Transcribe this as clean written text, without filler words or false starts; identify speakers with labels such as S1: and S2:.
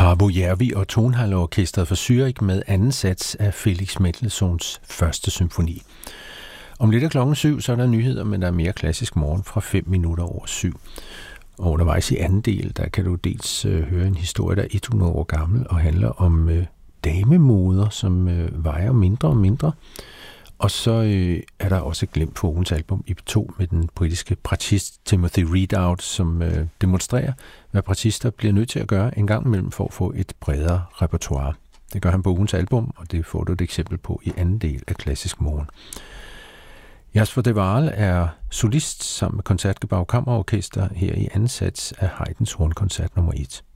S1: Paavo Järvi og Tonhalle-orkestret for Zürich med anden sats af Felix Mendelssohns første symfoni. Om lidt af 7:00, så er der nyheder, men der er mere klassisk morgen fra 7:05. Og undervejs i anden del, der kan du dels høre en historie, der er 100 år gammel og handler om damemoder, som vejer mindre og mindre. Og så er der også glemt på ugens album IP2 med den britiske bratschist Timothy Ridout, som demonstrerer, hvad bratschister bliver nødt til at gøre en gang imellem for at få et bredere repertoire. Det gør han på ugens album, og det får du et eksempel på i anden del af Klassisk Morgen. Jasper de Waal er solist sammen med Concertgebouw Kammerorkester her i anden sats af Haydns Hornkoncert nummer 1.